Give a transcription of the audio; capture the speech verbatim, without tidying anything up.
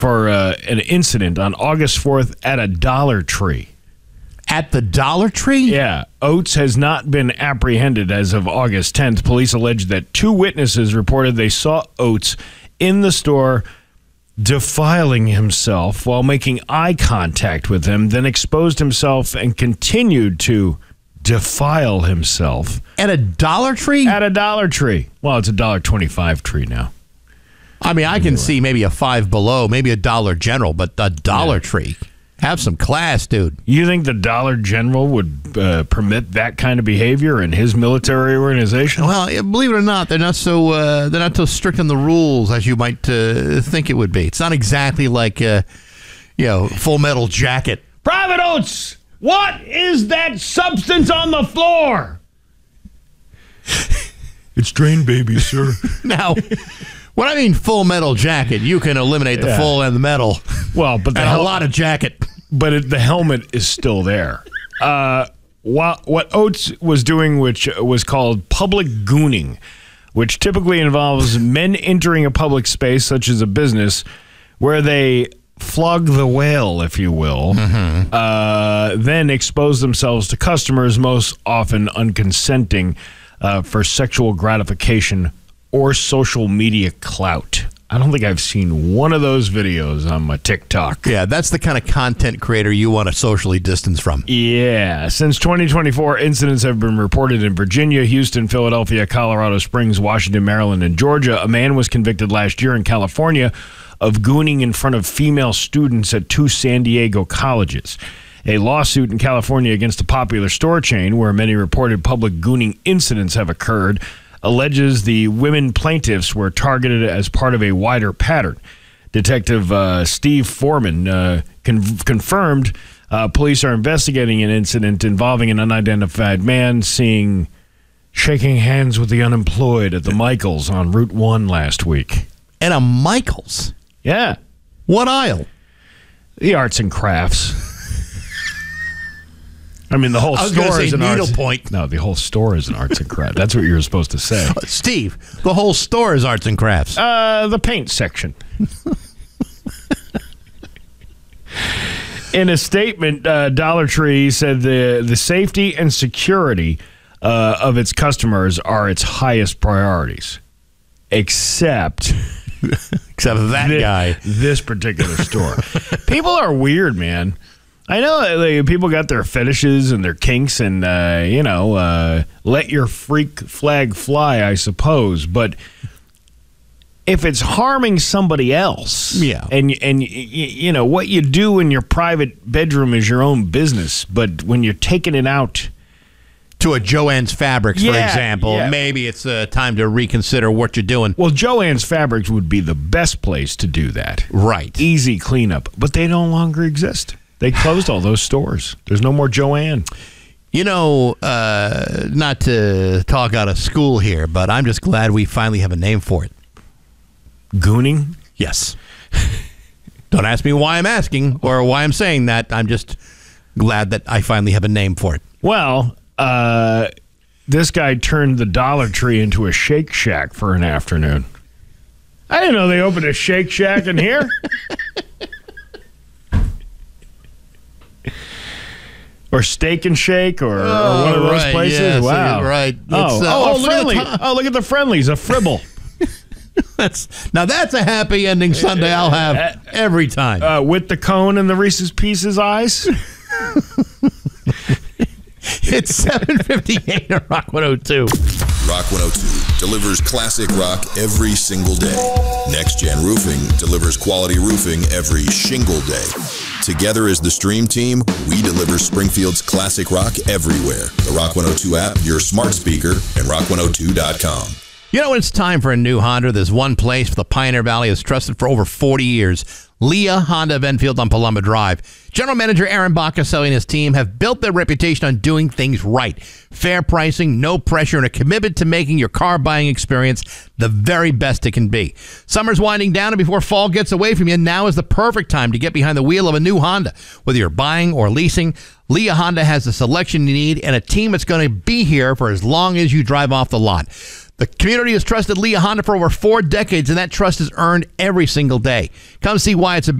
for uh, an incident on August fourth at a Dollar Tree. At the Dollar Tree? Yeah. Oates has not been apprehended as of August tenth. Police allege that two witnesses reported they saw Oates in the store defiling himself while making eye contact with him, then exposed himself and continued to defile himself. At a Dollar Tree? At a Dollar Tree. Well, it's a one dollar twenty-five tree now. I mean, I can see maybe a Five Below, maybe a Dollar General, but a Dollar Yeah. Tree. Have some class, dude. You think the Dollar General would uh, permit that kind of behavior in his military organization? Well, believe it or not, they're not so uh, they're not so strict on the rules as you might uh, think it would be. It's not exactly like uh, you know, Full Metal Jacket. Private Oates, what is that substance on the floor? It's drain baby, sir. Now, when I mean Full Metal Jacket, you can eliminate the Yeah. full and the metal. Well, but the and hel- a lot of jacket. but it, the helmet is still there. Uh, what, what Oates was doing, which was called public gooning, which typically involves men entering a public space, such as a business, where they flog the whale, if you will, mm-hmm. uh, then expose themselves to customers, most often unconsenting, uh, for sexual gratification or social media clout. I don't think I've seen one of those videos on my TikTok. Yeah, that's the kind of content creator you want to socially distance from. Yeah. Since twenty twenty-four, incidents have been reported in Virginia, Houston, Philadelphia, Colorado Springs, Washington, Maryland, and Georgia. A man was convicted last year in California of gooning in front of female students at two San Diego colleges. A lawsuit in California against a popular store chain where many reported public gooning incidents have occurred alleges the women plaintiffs were targeted as part of a wider pattern. Detective uh, Steve Foreman uh, con- confirmed uh, police are investigating an incident involving an unidentified man seen shaking hands with the unemployed at the Michaels on Route one last week. And a Michaels? Yeah. What aisle? The arts and crafts. I mean, the whole I was store gonna say is an arts. needlepoint. No, the whole store is an arts and crafts. That's what you were supposed to say. Steve, the whole store is arts and crafts. Uh, the paint section. In a statement, uh, Dollar Tree said the the safety and security uh, of its customers are its highest priorities, except Except that thi- guy. this particular store. People are weird, man. I know that, like, people got their fetishes and their kinks, and uh, you know, uh, let your freak flag fly, I suppose. But if it's harming somebody else, Yeah. and and y- y- you know what you do in your private bedroom is your own business. But when you're taking it out To a Joann's Fabrics, for Yeah, example, yeah. maybe it's uh, time to reconsider what you're doing. well, Joann's Fabrics would be the best place to do that. Right. Easy cleanup, but they no longer exist. They closed all those stores. There's no more Joann. You know, uh, not to talk out of school here, but I'm just glad we finally have a name for it. Gooning? Yes. Don't ask me why I'm asking or why I'm saying that. I'm just glad that I finally have a name for it. Well, uh, this guy turned the Dollar Tree into a Shake Shack for an afternoon. I didn't know they opened a Shake Shack in here. Or Steak and Shake, or, or one of those right, places. yes, Wow, right. Oh, It's, uh, oh, oh, a look at the friendly. top. Oh, look at the friendlies. A fribble. That's now that's a happy ending Sunday I'll have every time. Uh, with the cone and the Reese's Pieces eyes. It's seven fifty-eight on Rock one oh two. Rock one oh two delivers classic rock every single day. Next Gen Roofing delivers quality roofing every shingle day. Together as the Stream Team, we deliver Springfield's classic rock everywhere. The Rock one oh two app, your smart speaker, and rock one oh two dot com. You know, when it's time for a new Honda, there's one place the Pioneer Valley has trusted for over forty years. Leah Honda of Enfield on Palumba Drive. General Manager Aaron Baccaselli and his team have built their reputation on doing things right. Fair pricing, no pressure, and a commitment to making your car buying experience the very best it can be. Summer's winding down, and before fall gets away from you, now is the perfect time to get behind the wheel of a new Honda. Whether you're buying or leasing, Leah Honda has the selection you need and a team that's going to be here for as long as you drive off the lot. The community has trusted Leah Honda for over four decades, and that trust is earned every single day. Come see why it's a